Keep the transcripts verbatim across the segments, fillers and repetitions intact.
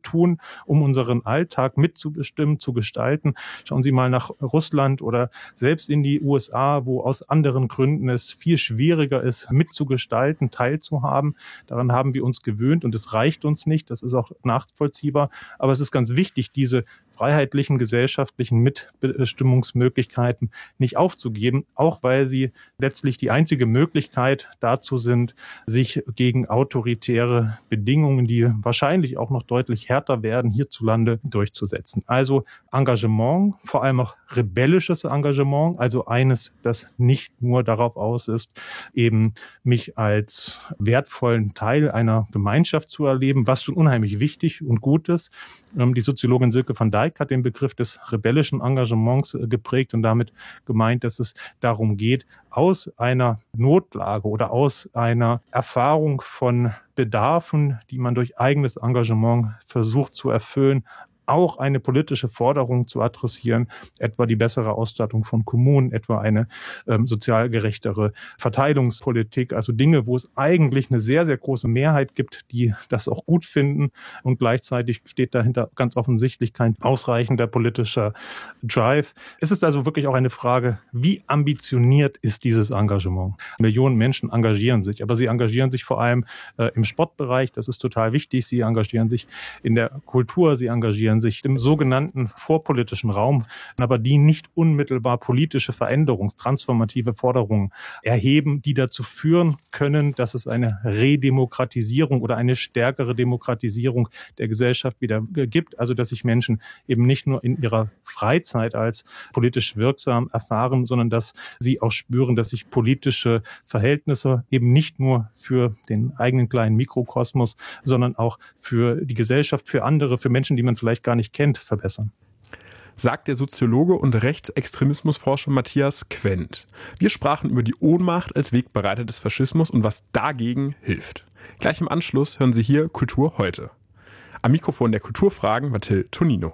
tun, um unseren Alltag mitzubestimmen, zu gestalten. Schauen Sie mal nach Russland oder selbst in die U S A, wo aus anderen Gründen es viel schwieriger ist, mitzugestalten, teilzuhaben. Daran haben wir uns gewöhnt und es reicht uns nicht. Das ist auch nachvollziehbar. Aber es ist ganz wichtig, diese freiheitlichen gesellschaftlichen Mitbestimmungsmöglichkeiten nicht aufzugeben, auch weil sie letztlich die einzige Möglichkeit dazu sind, sich gegen autoritäre Bedingungen, die wahrscheinlich auch noch deutlich härter werden, hierzulande durchzusetzen. Also Engagement, vor allem auch rebellisches Engagement, also eines, das nicht nur darauf aus ist, eben mich als wertvollen Teil einer Gemeinschaft zu erleben, was schon unheimlich wichtig und gut ist. Die Soziologin Silke van Dijk hat den Begriff des rebellischen Engagements geprägt und damit gemeint, dass es darum geht, aus einer Notlage oder aus einer Erfahrung von Bedarfen, die man durch eigenes Engagement versucht zu erfüllen, auch eine politische Forderung zu adressieren, etwa die bessere Ausstattung von Kommunen, etwa eine ähm, sozial gerechtere Verteilungspolitik, also Dinge, wo es eigentlich eine sehr, sehr große Mehrheit gibt, die das auch gut finden und gleichzeitig steht dahinter ganz offensichtlich kein ausreichender politischer Drive. Es ist also wirklich auch eine Frage, wie ambitioniert ist dieses Engagement? Millionen Menschen engagieren sich, aber sie engagieren sich vor allem äh, im Sportbereich, das ist total wichtig, sie engagieren sich in der Kultur, sie engagieren sich im sogenannten vorpolitischen Raum, aber die nicht unmittelbar politische Veränderungs-, transformative Forderungen erheben, die dazu führen können, dass es eine Redemokratisierung oder eine stärkere Demokratisierung der Gesellschaft wieder gibt. Also dass sich Menschen eben nicht nur in ihrer Freizeit als politisch wirksam erfahren, sondern dass sie auch spüren, dass sich politische Verhältnisse eben nicht nur für den eigenen kleinen Mikrokosmos, sondern auch für die Gesellschaft, für andere, für Menschen, die man vielleicht gar nicht kennt, verbessern. Sagt der Soziologe und Rechtsextremismusforscher Matthias Quent. Wir sprachen über die Ohnmacht als Wegbereiter des Faschismus und was dagegen hilft. Gleich im Anschluss hören Sie hier Kultur heute. Am Mikrofon der Kulturfragen Mathilde Tonino.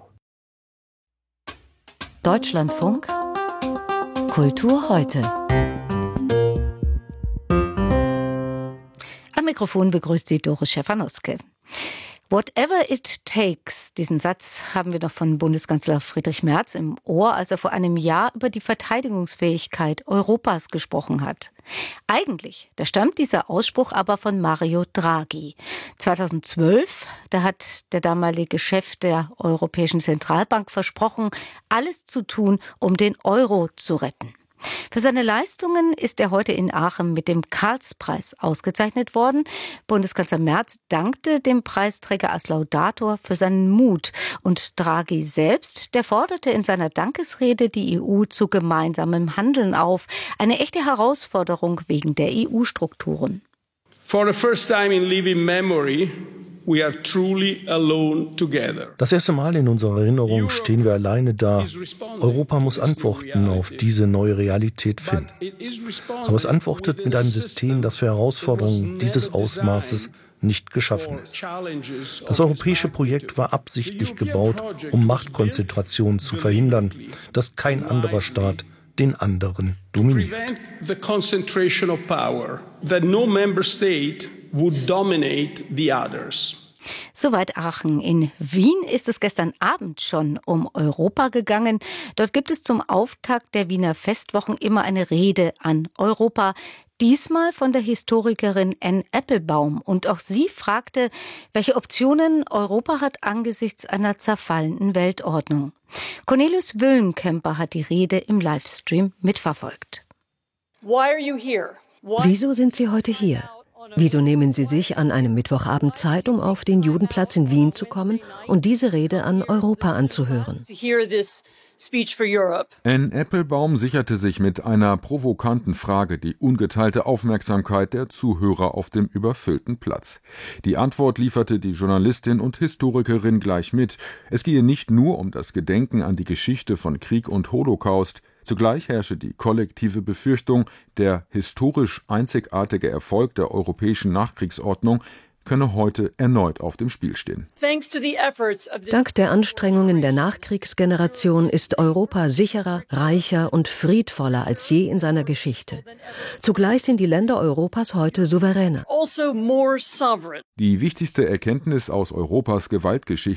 Deutschlandfunk Kultur heute. Am Mikrofon begrüßt Sie Doris Szefanowski. Whatever it takes, diesen Satz haben wir noch von Bundeskanzler Friedrich Merz im Ohr, als er vor einem Jahr über die Verteidigungsfähigkeit Europas gesprochen hat. Eigentlich, da stammt dieser Ausspruch aber von Mario Draghi. zweitausendzwölf, da hat der damalige Chef der Europäischen Zentralbank versprochen, alles zu tun, um den Euro zu retten. Für seine Leistungen ist er heute in Aachen mit dem Karlspreis ausgezeichnet worden. Bundeskanzler Merz dankte dem Preisträger als Laudator für seinen Mut. Und Draghi selbst, der forderte in seiner Dankesrede die E U zu gemeinsamem Handeln auf. Eine echte Herausforderung wegen der E U-Strukturen. For the first time in living memory, we are truly alone together. Das erste Mal in unserer Erinnerung stehen wir alleine da. Europa muss Antworten auf diese neue Realität finden. Aber es antwortet mit einem System, das für Herausforderungen dieses Ausmaßes nicht geschaffen ist. Das europäische Projekt war absichtlich gebaut, um Machtkonzentration zu verhindern, dass kein anderer Staat den anderen dominiert. Would dominate the others. Soweit Aachen. In Wien ist es gestern Abend schon um Europa gegangen. Dort gibt es zum Auftakt der Wiener Festwochen immer eine Rede an Europa. Diesmal von der Historikerin Anne Applebaum. Und auch sie fragte, welche Optionen Europa hat angesichts einer zerfallenden Weltordnung. Cornelius Wüllenkemper hat die Rede im Livestream mitverfolgt. Wieso sind Sie heute hier? Wieso nehmen Sie sich an einem Mittwochabend Zeit, um auf den Judenplatz in Wien zu kommen und diese Rede an Europa anzuhören? Anne Applebaum sicherte sich mit einer provokanten Frage die ungeteilte Aufmerksamkeit der Zuhörer auf dem überfüllten Platz. Die Antwort lieferte die Journalistin und Historikerin gleich mit. Es gehe nicht nur um das Gedenken an die Geschichte von Krieg und Holocaust. Zugleich herrsche die kollektive Befürchtung, der historisch einzigartige Erfolg der europäischen Nachkriegsordnung könne heute erneut auf dem Spiel stehen. Dank der Anstrengungen der Nachkriegsgeneration ist Europa sicherer, reicher und friedvoller als je in seiner Geschichte. Zugleich sind die Länder Europas heute souveräner. Die wichtigste Erkenntnis aus Europas Gewaltgeschichte